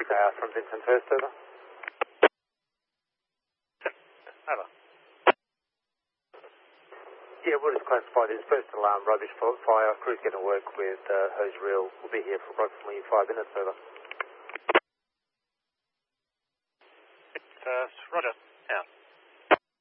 from Vincent First, over. Over. Yeah, we'll just classify this first alarm rubbish fire. Crew's going to work with hose reel. We'll be here for approximately 5 minutes, over.